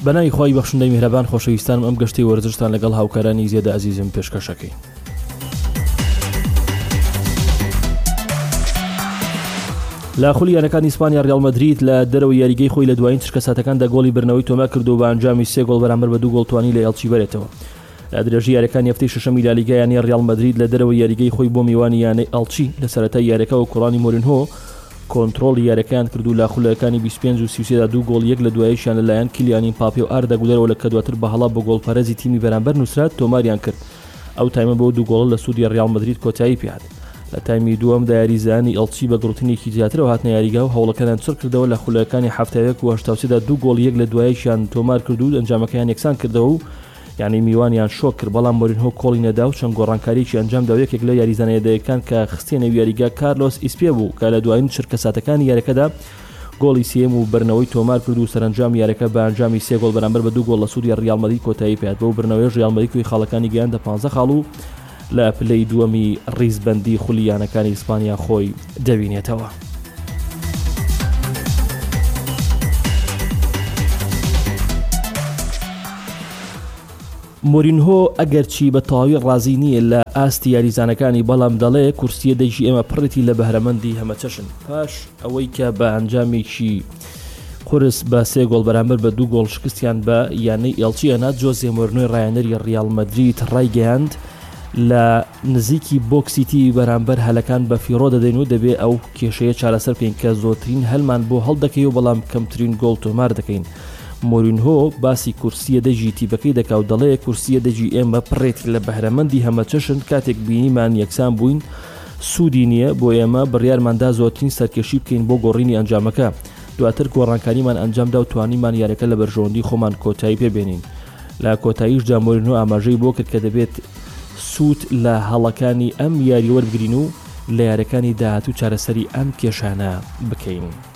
بەناوی خوای بەخشندەی میهرەبان خۆشەویستانم ئەم گەشتەی وەرزشتان لەگەڵ هاوکارانی زێدە عەزیزم پێشکەشەکەی. لە خولیانەکانی ئیسپانیا ڕیال مەدرید لە دەرەوە یاریگەی خۆی لە دوایین چرکە ساتەکاندا گۆڵی برنەوەی تۆمار کردو بە ئەنجامی 3 گۆڵ بەرامبەر بە 2 گۆڵ توانی لە ئێڵچی بەرێتەوە. لە درێژی یاریەکانی هەفتەی شەشەمی لالیگایانی ڕیال مەدرید لە دەرەوە یاریگەی خۆی بۆ میوانی یانەی ئەڵچی لە سەرەتای یاریەکە و کوڕانی مۆرینهۆ کۆنتڕۆڵی یاریەکان کردو لا خولەکانی 25 و 33 دا 2 گۆڵ یەک لە دواییشیان لەلایەن کیلیان مباپێ و ئاردا گولەرەوە لە کە دواتر بە هەڵا بە گۆڵپەرەزی تیمی بەرامبەر نووسرات تۆماریان کرد. ئەو تایمە بۆ 2 گۆڵ لە سوودی ڕیال مەدرید کۆتایی پێهات. لە تایمی دووەمدا یاریزانی ئەڵچی بە گڕوتنێکی زیاترەوە هاتنە یاریگا و هەوڵەکانیان چڕ کردەوە لە خولەکانی 71 و 83 دا 2 گۆڵ یەک لە دواییشیان تۆمار کردو ئەنجامەکەیان یەکسان کردەوە و یعنی میوانیان شۆک کرد. بەڵام مۆرینهۆ کۆڵی نەدا و چەند گۆڕانکاریی ئەنجامدا و یەکێک لە یاریزانەیەدەیەکان کە خستێنە یاریگا کارلۆس ئیسپێ بوو کە لە دوایین چرکە ساتەکانی یاریەکەدا گۆڵی سێم و بەرنەوەی تۆمار کرد و سەرنجام یاریەکە بە ئەنجامی 3 گۆڵ بەرامبەر بە 2 گۆڵ لە سوودی ڕیال مەدرید کۆتایی پێهات. بەو بەرنەوەی ڕیال مەدرید خاڵەکانی گەیاندە 15 خاڵ و لە پلەی دووەمی ڕیزبەندی خولیانەکانی ئیسپانیا خۆی دەبینێتەوە. مۆرینهۆ ئەگەرچی بە تەواوی ڕازی نییە لە ئاستی یاریزانەکانی بەڵام دەڵێ کورسیە دەیژی ئێمە پڕێتی لە بەهرەمەندی هەمەچەشن پاش ئەوەی کە بە ئەنجامێکی قورس بە 3 گۆڵ بەرامبەر بە 2 گۆڵ شکستیان بە یانەی ئێڵچی هێنات. جۆزێ مۆرینۆی ڕایەنەری ڕیال مەدرید ڕایگەیاند لە نزیکی بۆکسیتی بەرامبەر هەلەکان بە فیڕۆ دەدەین و دەبێ ئەو کێشەیە چارەسەر بکەین کە زۆرترین هەلمان بۆ هەڵدەکەی و بەڵام کەمترین گۆڵ تۆمار دەکەین. مۆرینهۆ باسی کورسیە دەژی تیپەکەی دەکا و دەڵێ کورسیە دەژی ئێمە پڕێتی لە بەهرەمەندی هەمەچەشن کاتێک بینیمان یەکسان بووین سوودی نییە بۆ ئێمە بڕیارماندا زۆرترین سەرکێشی بکەین بۆ گۆڕینی ئەنجامەکە. دواتر گۆڕانکاریمان ئەنجامدا و توانیمان یاریەکە لە بەرژەوەندی خۆمان کۆتایی پێبێنین. لە کۆتاییشدا مۆرینهۆ ئاماژەی بۆ کرد کە دەبێت سوود لە هەڵەکانی ئەم یاری وەربگرین و لە یاریەکانی داهاتوو چارەسەری ئەم کێشانە بکەین.